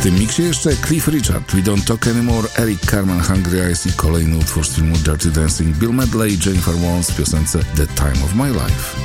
W tym miksie jeszcze Cliff Richard, We Don't Talk Anymore, Eric Carmen, Hungry Eyes i kolejny utwór z filmu Dirty Dancing, Bill Medley i Jennifer Warnes w piosence The Time of My Life.